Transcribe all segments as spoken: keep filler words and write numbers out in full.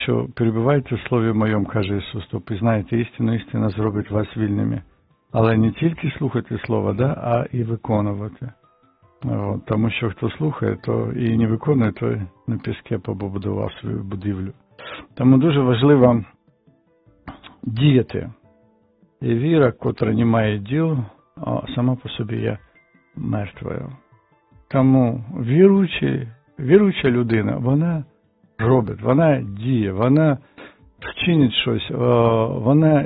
що перебувайте в Слові Моєму, каже Ісус, то пізнаєте істину, істина зробить вас вільними. Але не тільки слухати Слово, да, а і виконувати. От, тому що хто слухає, то і не виконує, той на піске побудував свою будівлю. Тому дуже важливо діяти. І віра, котра не має діл, сама по собі є мертвою. Тому віруючий, віруюча людина, вона робить, вона діє, вона вчинить щось, вона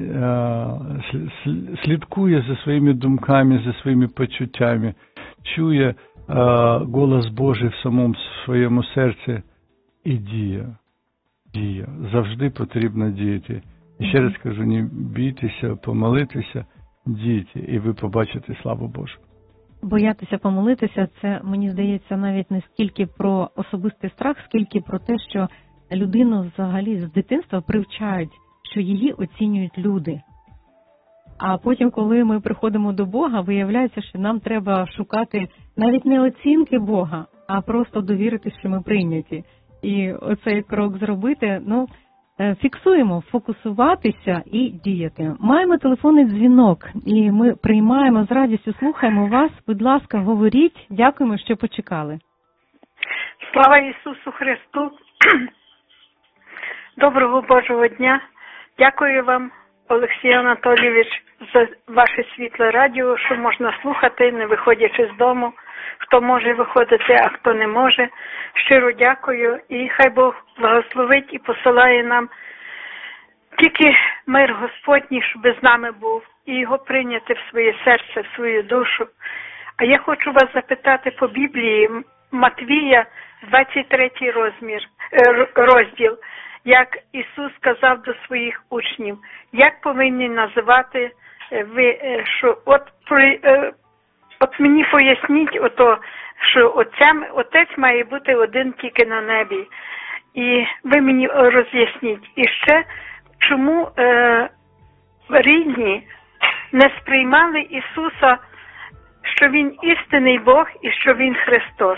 слідкує за своїми думками, за своїми почуттями, чує голос Божий в самому своєму серці і діє. Діє. Завжди потрібно діяти. І ще раз кажу, не бійтеся, помолитися, дійте, і ви побачите славу Божу. Боятися помолитися, це, мені здається, навіть не стільки про особистий страх, скільки про те, що людину взагалі з дитинства привчають, що її оцінюють люди. А потім, коли ми приходимо до Бога, виявляється, що нам треба шукати навіть не оцінки Бога, а просто довірити, що ми прийняті. І оцей крок зробити, ну, фіксуємо, фокусуватися і діяти. Маємо телефонний дзвінок, і ми приймаємо, з радістю слухаємо вас. Будь ласка, говоріть. Дякуємо, що почекали. Слава Ісусу Христу! Доброго Божого дня! Дякую вам, Олексій Анатолійович, за ваше світле радіо, що можна слухати, не виходячи з дому. Хто може виходити, а хто не може. Щиро дякую. І хай Бог благословить і посилає нам тільки мир Господній, щоб з нами був, і його прийняти в своє серце, в свою душу. А я хочу вас запитати по Біблії Матвія, двадцять третій розмір, розділ, як Ісус сказав до своїх учнів, як повинні називати ви, що от От мені поясніть, ото, що отцем, отець має бути один тільки на небі. І ви мені роз'ясніть. І ще, чому е, рідні не сприймали Ісуса, що Він істинний Бог і що Він Христос.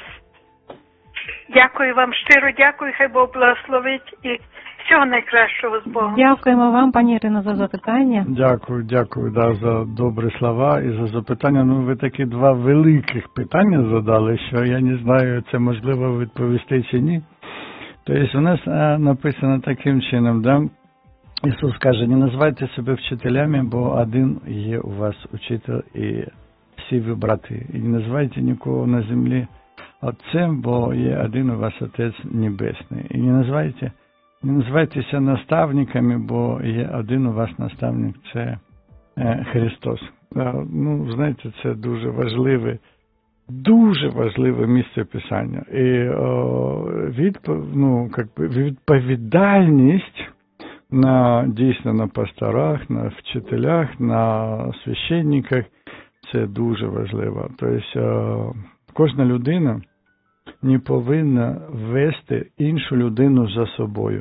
Дякую вам, щиро дякую, хай Бог благословить і всього найкращого з Богом. Дякуємо вам, пані Ірино, за запитання. Дякую, дякую да, за добрі слова і за запитання. Ну, ви такі два великих питання задали, що я не знаю, це можливо відповісти чи ні. Тобто у нас а, написано таким чином, да? Ісус каже, не називайте себе вчителями, бо один є у вас учитель і всі ви брати. І не називайте нікого на землі отцем, бо є один у вас Отець Небесний. І не називайте Не називайтеся наставниками, бо є один у вас наставник, це е, Христос. Е, ну, знаєте, це дуже важливе, дуже важливе місце Писання. І о, відпов, ну, как би, відповідальність на, дійсно на пасторах, на вчителях, на священниках, це дуже важливо. Тобто о, кожна людина не повинна вести іншу людину за собою.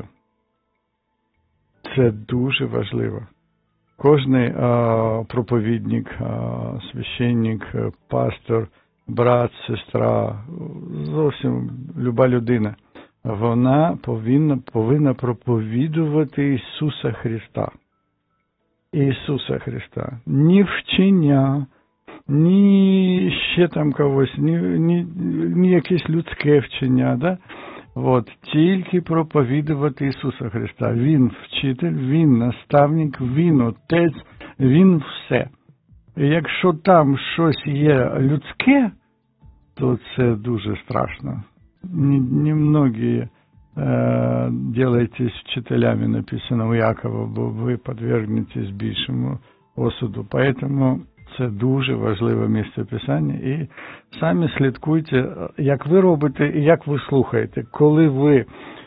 Це дуже важливо. Кожний а, проповідник, а, священник, пастор, брат, сестра, зовсім люба людина, вона повинна, повинна проповідувати Ісуса Христа. Ісуса Христа. Ні вчення, ні ще там когось, ні, ні, ні якесь людське вчення, да? От, тільки проповідувати Ісуса Христа. Він вчитель, Він наставник, Він Отець, Він все. І якщо там щось є людське, то це дуже страшно. Немногі е, делаєтесь вчителями, написано у Якова, бо ви подвергнетесь більшому осуду. Поэтому це дуже важливе місце Писання. І самі слідкуйте, як ви робите і як ви слухаєте. Коли ви,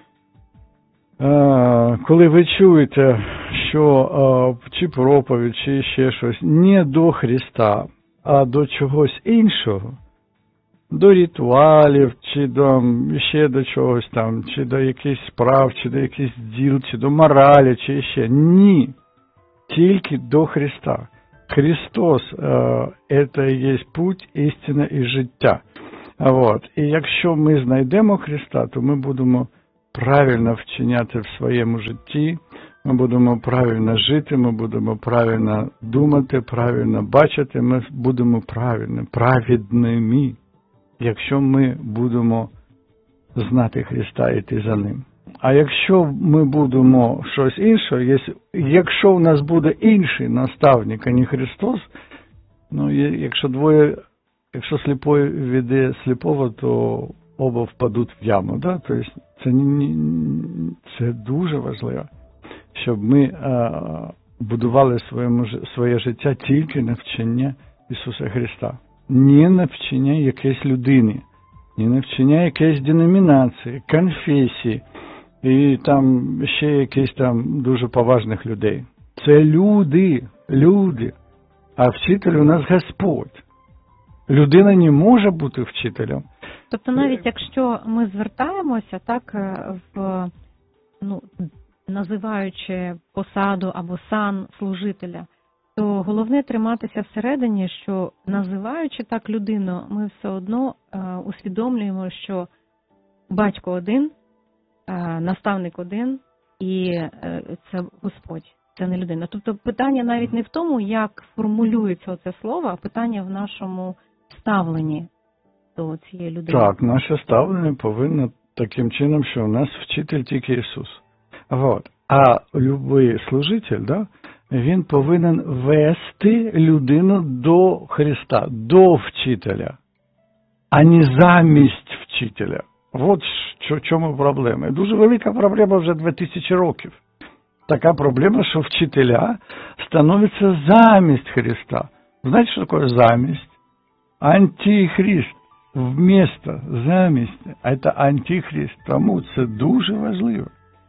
е, коли ви чуєте, що е, чи проповідь, чи ще щось, не до Христа, а до чогось іншого, до ритуалів, чи до, ще до чогось там, чи до якихось справ, чи до якихось діл, чи до моралі, чи ще. Ні. Тільки до Христа. Христос е, – це є путь, істина і життя. Вот. І якщо ми знайдемо Христа, то ми будемо правильно вчиняти в своєму житті, ми будемо правильно жити, ми будемо правильно думати, правильно бачити, ми будемо правильними, праведними, якщо ми будемо знати Христа і йти за Ним. А якщо ми будемо щось інше, якщо у нас буде інший наставник, а не Христос, ну, якщо двоє, якщо сліпой веде сліпого, то оба впадуть в яму, да? Тобто це, це дуже важливо, щоб ми а, будували своєму, своє життя тільки на вчення Ісуса Христа, не на вчення якоїсь людини, не на вчення якоїсь деномінації, конфесії і там ще якісь там дуже поважних людей. Це люди, люди, а вчитель у нас Господь. Людина не може бути вчителем. Тобто навіть якщо ми звертаємося, так, в, ну, називаючи посаду або сан служителя, то головне триматися всередині, що називаючи так людину, ми все одно е, усвідомлюємо, що батько один, е, наставник один, і е, це Господь, це не людина. Тобто питання навіть не в тому, як формулюється це слово, а питання в нашому ставленні до цієї людини. Так, наше ставлення повинно таким чином, що у нас вчитель тільки Ісус. Вот. А любий служитель, да, він повинен вести людину до Христа, до вчителя, а не замість вчителя. От в чому проблема. Дуже велика проблема вже дві тисячі років. Така проблема, що вчителя становляться замість Христа. Знаєте, що таке замість? Антихрист. Вмісто, замість. А це антихрист. Тому це дуже важливо.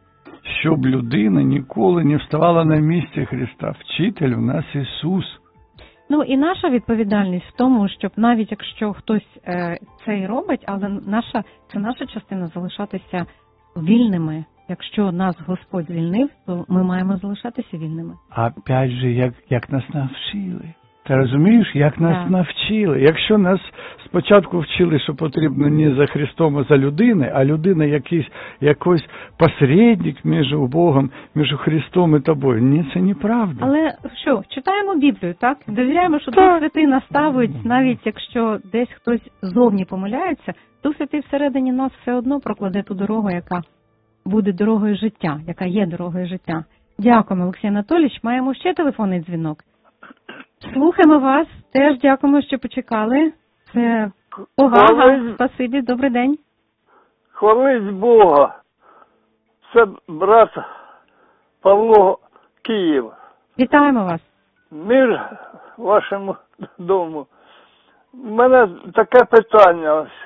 Щоб людина ніколи не вставала на місці Христа. Вчитель у нас Ісус. Ну і наша відповідальність в тому, щоб навіть якщо хтось е, це і робить, але наша, це наша частина залишатися вільними. Якщо нас Господь звільнив, то ми маємо залишатися вільними. А опять же, як, як нас навчили. Ти розумієш, як нас так. навчили? Якщо нас спочатку вчили, що потрібно не за Христом, а за людиною, а людина якийсь, якийсь посередник між Богом, між Христом і тобою. Ні, це неправда. Але що, читаємо Біблію, так? Довіряємо, що Дух Святий наставить, навіть якщо десь хтось зовні помиляється, Дух Святий всередині нас все одно прокладе ту дорогу, яка буде дорогою життя, яка є дорогою життя. Дякуємо, Олексій Анатолійович. Маємо ще телефонний дзвінок. Слухаємо вас. Теж дякуємо, що почекали. Це повага. Спасибі. Добрий день. Хвалить Бога. Це брат Павло, Київ. Вітаємо вас. Мир вашому дому. У мене таке питання. Ось.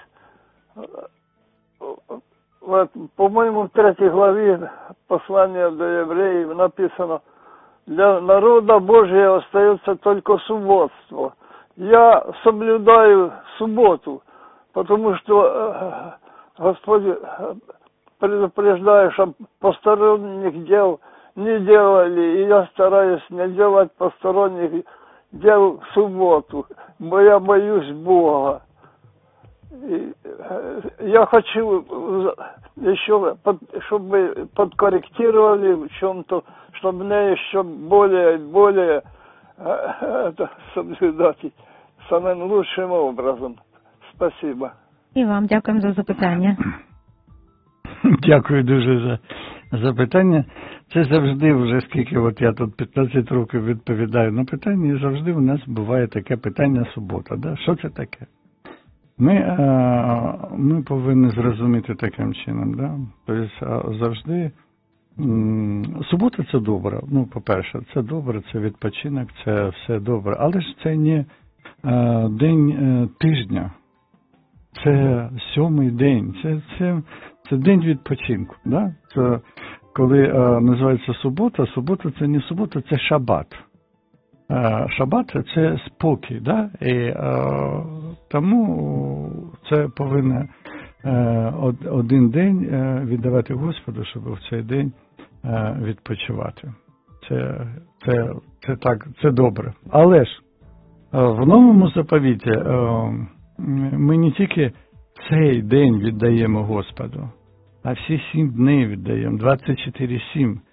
От, по-моєму, в третій главі послання до євреїв написано: для народа Божия остается только субботство. Я соблюдаю субботу, потому что э, Господь предупреждает, чтобы посторонних дел не делали, и я стараюсь не делать посторонних дел в субботу, бо я боюсь Бога. И, э, я хочу еще, под, чтобы подкорректировали в чем-то, чтобы мне еще более и более э, это соблюдать самым лучшим образом. Спасибо. І вам дякуємо за запитання. Дякую дуже за запитання. Це завжди, вже скільки, от я тут п'ятнадцять років відповідаю на питання, і завжди у нас буває таке питання субота. Да? Що це таке? Ми, а, ми повинні зрозуміти таким чином. Да? Тобто завжди м, субота – це добре. Ну, по-перше, це добре, це відпочинок, це все добре. Але ж це не а, день а, тижня. Це сьомий день. Це, це, це день відпочинку. Да? Це, коли а, називається субота, субота – це не субота, це шабат. А, шабат – це спокій. Да? І, а, тому це повинно а, од, один день а, віддавати Господу, щоб в цей день а, відпочивати. Це, це, це так, це добре. Але ж а, в новому заповіті а, ми не тільки цей день віддаємо Господу, а всі сім днів віддаємо, двадцять чотири сім.